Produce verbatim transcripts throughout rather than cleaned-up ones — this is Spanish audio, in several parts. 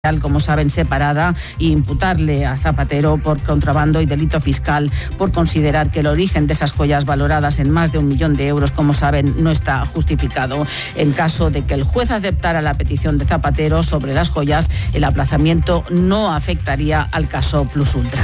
como saben, separada, e imputarle a Zapatero por contrabando y delito fiscal por considerar que el origen de esas joyas valoradas en más de un millón de euros, como saben, no está justificado. En caso de que el juez aceptara la petición de Zapatero sobre las joyas, el aplazamiento no afectaría al caso Plus Ultra.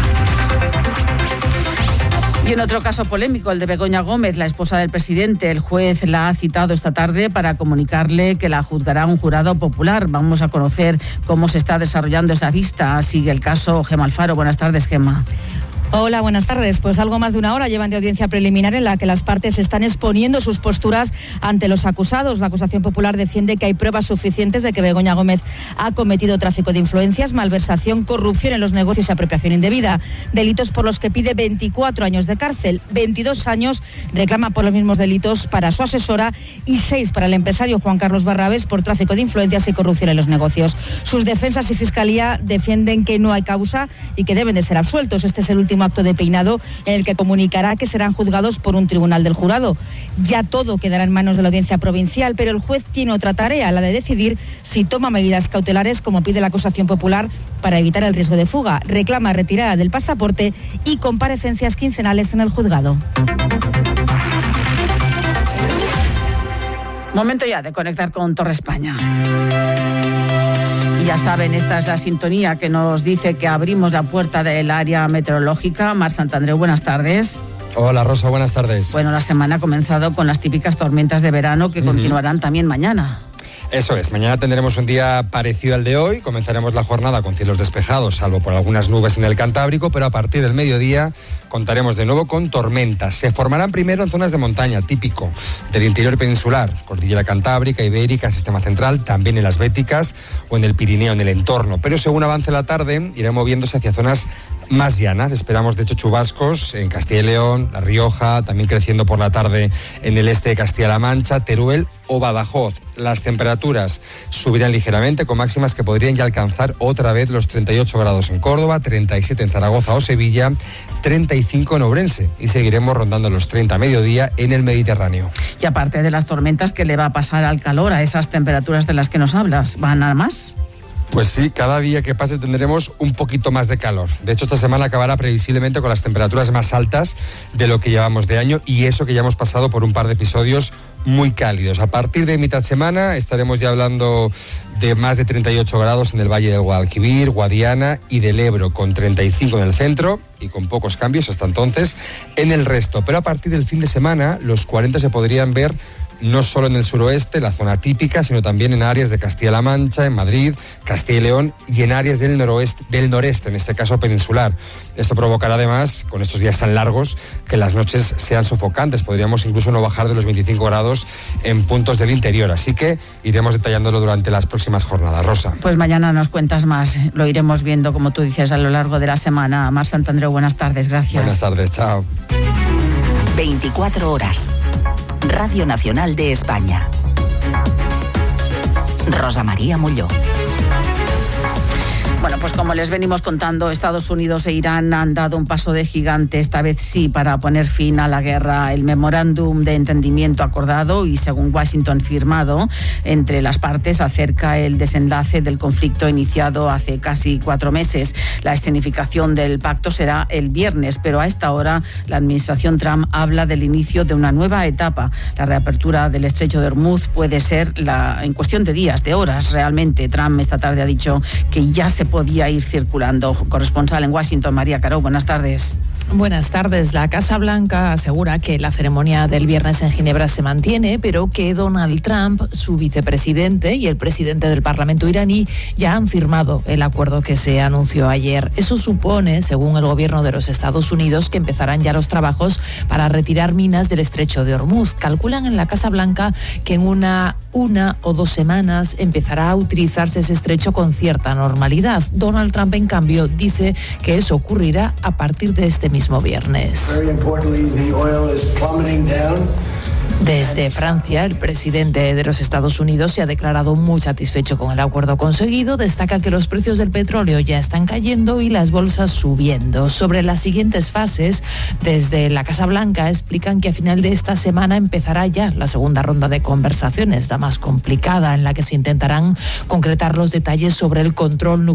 Y en otro caso polémico, el de Begoña Gómez, la esposa del presidente, el juez la ha citado esta tarde para comunicarle que la juzgará un jurado popular. Vamos a conocer cómo se está desarrollando esa vista. Sigue el caso. Gemma Alfaro. Buenas tardes, Gemma. Hola, buenas tardes. Pues algo más de una hora llevan de audiencia preliminar en la que las partes están exponiendo sus posturas ante los acusados. La acusación popular defiende que hay pruebas suficientes de que Begoña Gómez ha cometido tráfico de influencias, malversación, corrupción en los negocios y apropiación indebida. Delitos por los que pide veinticuatro años de cárcel, veintidós años reclama por los mismos delitos para su asesora y seis para el empresario Juan Carlos Barrabés por tráfico de influencias y corrupción en los negocios. Sus defensas y fiscalía defienden que no hay causa y que deben de ser absueltos. Este es el último acto de peinado en el que comunicará que serán juzgados por un tribunal del jurado. Ya todo quedará en manos de la audiencia provincial, pero el juez tiene otra tarea, la de decidir si toma medidas cautelares como pide la acusación popular para evitar el riesgo de fuga. Reclama retirada del pasaporte y comparecencias quincenales en el juzgado. Momento ya de conectar con Torre España. Ya saben, esta es la sintonía que nos dice que abrimos la puerta del área meteorológica. Mar Santandreu, buenas tardes. Hola Rosa, buenas tardes. Bueno, la semana ha comenzado con las típicas tormentas de verano que uh-huh. continuarán también mañana. Eso es, mañana tendremos un día parecido al de hoy, comenzaremos la jornada con cielos despejados, salvo por algunas nubes en el Cantábrico, pero a partir del mediodía contaremos de nuevo con tormentas. Se formarán primero en zonas de montaña, típico del interior peninsular, Cordillera Cantábrica, Ibérica, Sistema Central, también en las Béticas o en el Pirineo, en el entorno, pero según avance la tarde irá moviéndose hacia zonas más llanas. Esperamos de hecho chubascos en Castilla y León, La Rioja, también creciendo por la tarde en el este de Castilla-La Mancha, Teruel o Badajoz. Las temperaturas subirán ligeramente con máximas que podrían ya alcanzar otra vez los treinta y ocho grados en Córdoba, treinta y siete en Zaragoza o Sevilla, treinta y cinco en Ourense y seguiremos rondando los treinta a mediodía en el Mediterráneo. Y aparte de las tormentas, ¿qué le va a pasar al calor, a esas temperaturas de las que nos hablas? ¿Van a más? Pues sí, cada día que pase tendremos un poquito más de calor. De hecho, esta semana acabará previsiblemente con las temperaturas más altas de lo que llevamos de año y eso que ya hemos pasado por un par de episodios muy cálidos. A partir de mitad semana estaremos ya hablando de más de treinta y ocho grados en el Valle del Guadalquivir, Guadiana y del Ebro, con treinta y cinco en el centro y con pocos cambios hasta entonces en el resto. Pero a partir del fin de semana los cuarenta se podrían ver no solo en el suroeste, la zona típica, sino también en áreas de Castilla-La Mancha, en Madrid, Castilla y León y en áreas del noroeste, del noreste, en este caso peninsular. Esto provocará además, con estos días tan largos, que las noches sean sofocantes. Podríamos incluso no bajar de los veinticinco grados en puntos del interior. Así que iremos detallándolo durante las próximas jornadas. Rosa. Pues mañana nos cuentas más. Lo iremos viendo, como tú dices, a lo largo de la semana. Mar Santandreu, buenas tardes. Gracias. Buenas tardes. Chao. veinticuatro horas. Radio Nacional de España. Rosa María Molló. Bueno, pues como les venimos contando, Estados Unidos e Irán han dado un paso de gigante, esta vez sí, para poner fin a la guerra. El memorándum de entendimiento acordado y, según Washington, firmado entre las partes acerca el desenlace del conflicto iniciado hace casi cuatro meses. La escenificación del pacto será el viernes, pero a esta hora la administración Trump habla del inicio de una nueva etapa. La reapertura del estrecho de Hormuz puede ser la, en cuestión de días, de horas realmente. Trump esta tarde ha dicho que ya se podía ir circulando. Corresponsal en Washington, María Caro, buenas tardes. Buenas tardes. La Casa Blanca asegura que la ceremonia del viernes en Ginebra se mantiene, pero que Donald Trump, su vicepresidente y el presidente del Parlamento iraní ya han firmado el acuerdo que se anunció ayer. Eso supone, según el gobierno de los Estados Unidos, que empezarán ya los trabajos para retirar minas del estrecho de Hormuz. Calculan en la Casa Blanca que en una, una o dos semanas empezará a utilizarse ese estrecho con cierta normalidad. Donald Trump, en cambio, dice que eso ocurrirá a partir de este mismo viernes. Desde Francia, el presidente de los Estados Unidos se ha declarado muy satisfecho con el acuerdo conseguido. Destaca que los precios del petróleo ya están cayendo y las bolsas subiendo. Sobre las siguientes fases, desde la Casa Blanca explican que a final de esta semana empezará ya la segunda ronda de conversaciones, la más complicada, en la que se intentarán concretar los detalles sobre el control nuclear